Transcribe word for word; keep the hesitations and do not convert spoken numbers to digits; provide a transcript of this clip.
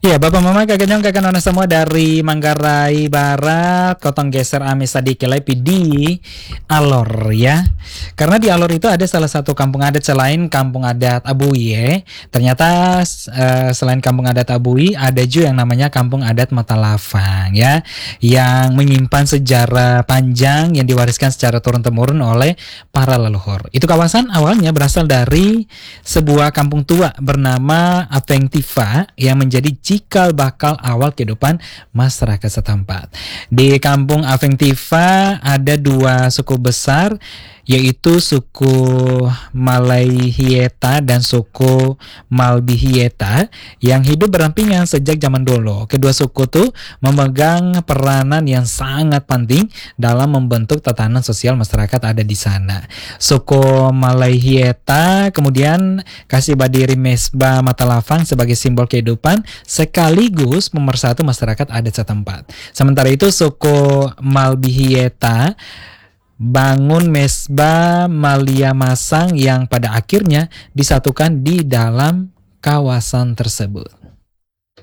Ya, Bapak Mama kakek nyong kakek nona semua dari Manggarai Barat, Kotong Geser Ame Sadiki Lepi di Alor ya. Karena di Alor itu ada salah satu kampung adat selain kampung adat Abui ya. Ternyata uh, selain kampung adat Abui ada juga yang namanya kampung adat Matalafang ya, yang menyimpan sejarah panjang yang diwariskan secara turun-temurun oleh para leluhur. Itu kawasan awalnya berasal dari sebuah kampung tua bernama Avengtiva yang menjadi cikal bakal awal kehidupan masyarakat setempat. Di kampung Avengtiva ada dua suku besar, yaitu suku Malayhieta dan suku Malbihieta yang hidup berdampingan sejak zaman dulu. Kedua suku tuh memegang peranan yang sangat penting dalam membentuk tatanan sosial masyarakat ada di sana. Suku Malayhieta kemudian kasih badiri mesbah Matalafang sebagai simbol kehidupan sekaligus pemersatu masyarakat adat setempat. Sementara itu suku Malbihieta bangun mesbah Malia Masang yang pada akhirnya disatukan di dalam kawasan tersebut.